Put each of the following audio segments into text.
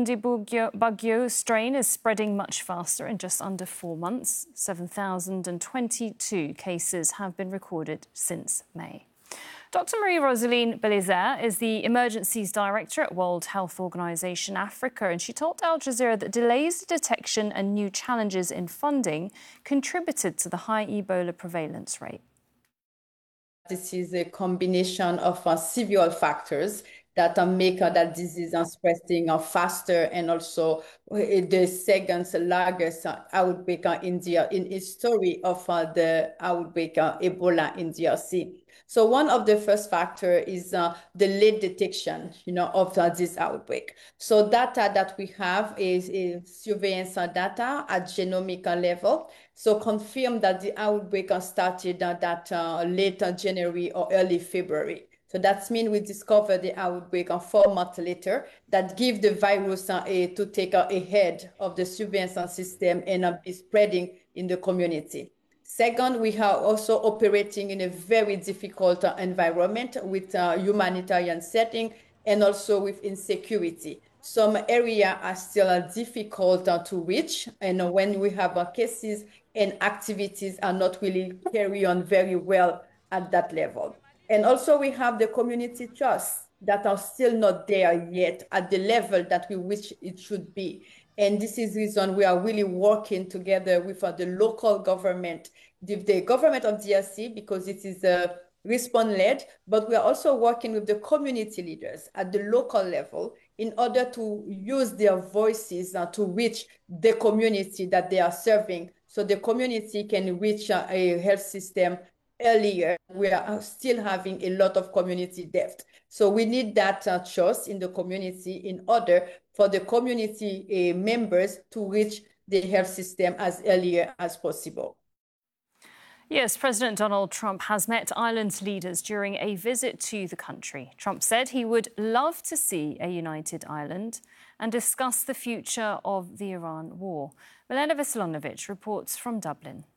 Burundi Bagyo strain is spreading much faster in just under 4 months. 7,022 cases have been recorded since May. Dr. Marie-Rosaline Belizaire is the Emergencies Director at World Health Organization Africa, and she told Al Jazeera that delays in detection and new challenges in funding contributed to the high Ebola prevalence rate. This is a combination of several factors that make that disease spreading faster, and also the second largest outbreak in history of the outbreak Ebola in DRC. So one of the first factors is the late detection, of this outbreak. So data that we have is surveillance data at genomic level. So confirm that the outbreak started that late January or early February. So that means we discovered the outbreak 4 months later. That gives the virus to take ahead of the surveillance system and be spreading in the community. Second, we are also operating in a very difficult environment with humanitarian setting and also with insecurity. Some areas are still difficult to reach, and when we have cases and activities are not really carry on very well at that level. And also we have the community trusts that are still not there yet at the level that we wish it should be. And this is the reason we are really working together with the local government, the government of DRC, because it is response-led, but we are also working with the community leaders at the local level in order to use their voices to reach the community that they are serving, so the community can reach a health system earlier. We are still having a lot of community debt. So we need that trust in the community in order for the community members to reach the health system as earlier as possible. Yes, President Donald Trump has met Ireland's leaders during a visit to the country. Trump said he would love to see a united Ireland and discuss the future of the Iran war. Milena Veselinovic reports from Dublin.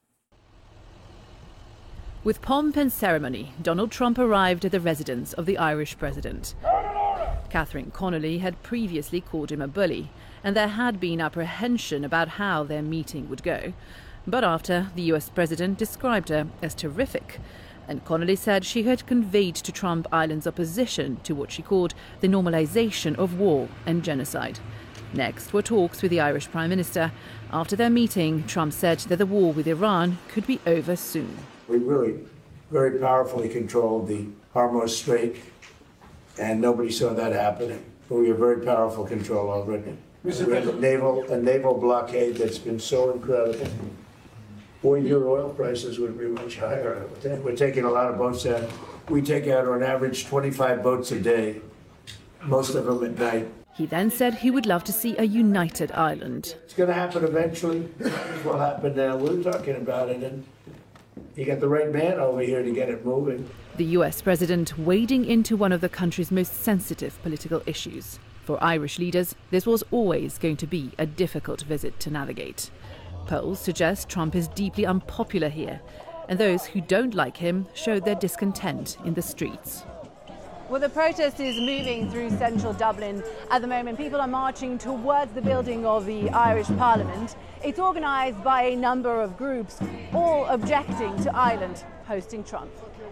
With pomp and ceremony, Donald Trump arrived at the residence of the Irish president. Catherine Connolly had previously called him a bully, and there had been apprehension about how their meeting would go. But after, the US president described her as terrific, and Connolly said she had conveyed to Trump Ireland's opposition to what she called the normalisation of war and genocide. Next were talks with the Irish Prime Minister. After their meeting, Trump said that the war with Iran could be over soon. We really very powerfully controlled the Hormuz Strait, and nobody saw that happening. But we have very powerful control over it. We have a naval blockade that's been so incredible. Boy, your oil prices would be much higher. We're taking a lot of boats out. We take out on average 25 boats a day, most of them at night. He then said he would love to see a united Ireland. It's going to happen eventually. It will happen now. We're talking about it, and you got the right man over here to get it moving. The US president wading into one of the country's most sensitive political issues. For Irish leaders, this was always going to be a difficult visit to navigate. Polls suggest Trump is deeply unpopular here, and those who don't like him showed their discontent in the streets. Well, the protest is moving through central Dublin at the moment. People are marching towards the building of the Irish Parliament. It's organised by a number of groups, all objecting to Ireland hosting Trump.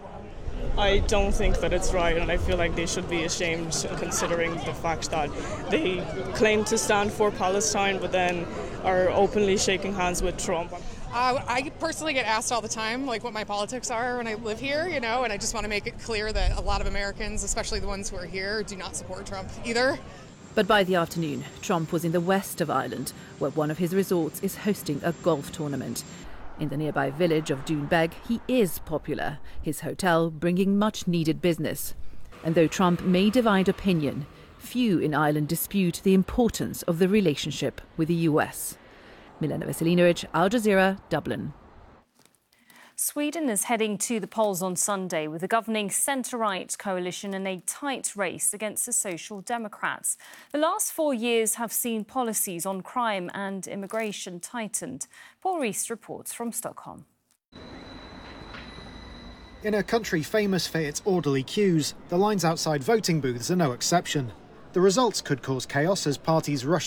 I don't think that it's right, and I feel like they should be ashamed considering the fact that they claim to stand for Palestine but then are openly shaking hands with Trump. I personally get asked all the time, what my politics are when I live here, and I just want to make it clear that a lot of Americans, especially the ones who are here, do not support Trump either. But by the afternoon, Trump was in the west of Ireland, where one of his resorts is hosting a golf tournament. In the nearby village of Doonbeg, he is popular, his hotel bringing much-needed business. And though Trump may divide opinion, few in Ireland dispute the importance of the relationship with the US. Milena Veselinovic, Al Jazeera, Dublin. Sweden is heading to the polls on Sunday with the governing centre-right coalition in a tight race against the Social Democrats. The last 4 years have seen policies on crime and immigration tightened. Paul Rees reports from Stockholm. In a country famous for its orderly queues, the lines outside voting booths are no exception. The results could cause chaos as parties rush